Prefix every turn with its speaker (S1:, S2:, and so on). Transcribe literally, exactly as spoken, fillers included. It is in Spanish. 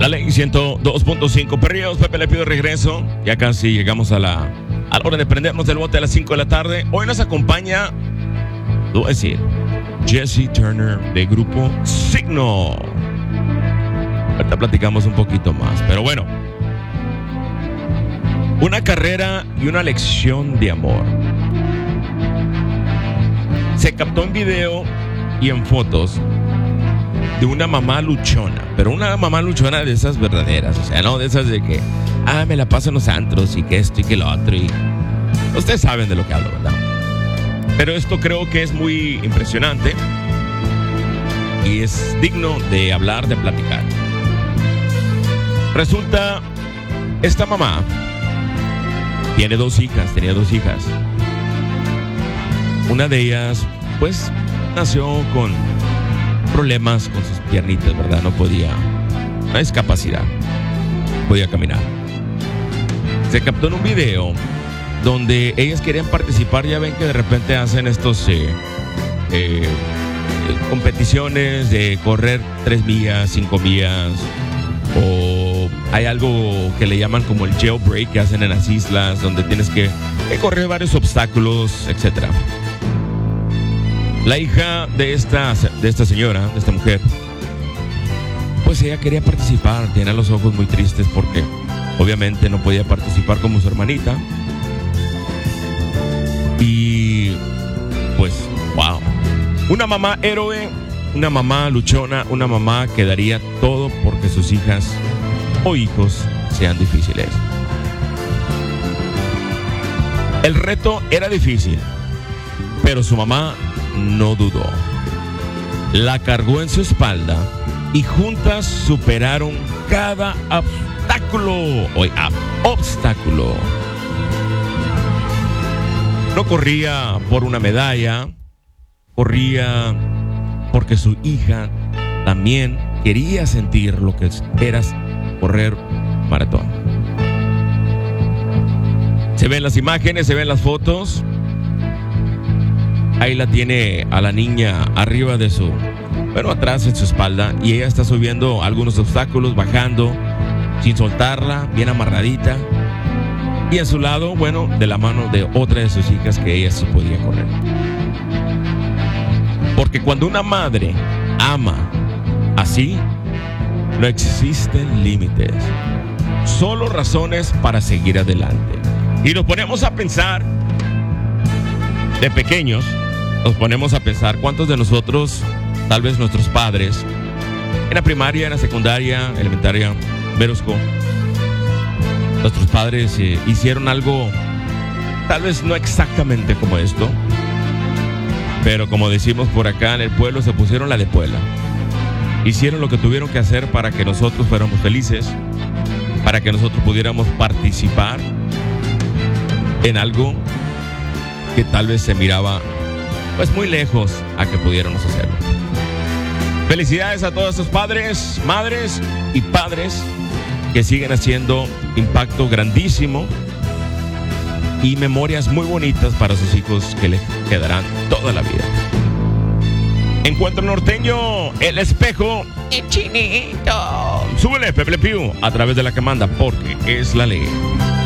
S1: La ley ciento dos punto cinco. Perrillos, Pepe Le Pew de regreso. Ya casi llegamos a la, a la hora de prendernos del bote a las cinco de la tarde. Hoy nos acompaña, lo voy a decir, Jesse Turner de grupo Signo. Ahorita platicamos un poquito más, pero bueno. Una carrera y una lección de amor. Se captó en video y en fotos de una mamá luchona, pero una mamá luchona de esas verdaderas, o sea, no de esas de que, ah, me la paso en los antros y que esto y que lo otro, y ustedes saben de lo que hablo, ¿verdad? Pero esto creo que es muy impresionante y es digno de hablar, de platicar. Resulta, esta mamá tiene dos hijas, tenía dos hijas. Una de ellas, pues, nació con problemas con sus piernitas, ¿verdad? No podía, una discapacidad, podía caminar. Se captó en un video donde ellas querían participar. Ya ven que de repente hacen estos eh, eh, competiciones de correr tres millas, cinco millas, o hay algo que le llaman como el jailbreak que hacen en las islas, donde tienes que, que correr varios obstáculos, etcétera. La hija de esta, de esta señora, de esta mujer, pues ella quería participar. Tenía los ojos muy tristes porque obviamente no podía participar como su hermanita. Y pues, wow. Una mamá héroe, una mamá luchona, una mamá que daría todo porque sus hijas o hijos sean difíciles. El reto era difícil, pero su mamá no dudó. La cargó en su espalda y juntas superaron cada obstáculo. Oye, obstáculo. No corría por una medalla, corría porque su hija también quería sentir lo que era correr maratón. Se ven las imágenes, se ven las fotos. Ahí la tiene a la niña arriba de su, bueno, atrás en su espalda, y ella está subiendo algunos obstáculos, bajando, sin soltarla, bien amarradita. Y a su lado, bueno, de la mano de otra de sus hijas que ella sí podía correr. Porque cuando una madre ama así, no existen límites, solo razones para seguir adelante. Y nos ponemos a pensar, de pequeños, nos ponemos a pensar cuántos de nosotros, tal vez nuestros padres, en la primaria, en la secundaria, elementaria, Verosco, nuestros padres eh, hicieron algo, tal vez no exactamente como esto, pero como decimos por acá en el pueblo, se pusieron la de puela. Hicieron lo que tuvieron que hacer para que nosotros fuéramos felices, para que nosotros pudiéramos participar en algo que tal vez se miraba pues muy lejos a que pudiéramos hacerlo. Felicidades a todos estos padres, madres y padres que siguen haciendo impacto grandísimo y memorias muy bonitas para sus hijos que les quedarán toda la vida. Encuentro norteño, el espejo y Chinito. Súbele, Pepe Le Pew, a través de la que manda, porque es la ley.